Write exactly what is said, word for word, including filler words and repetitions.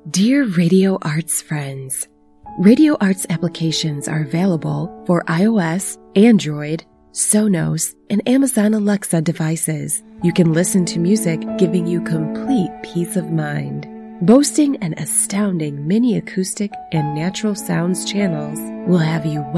Dear Radio Arts friends, Radio Arts applications are available for iOS, Android, Sonos, and Amazon Alexa devices. You can listen to music giving you complete peace of mind. Boasting an astounding mini acoustic and natural sounds channels will have you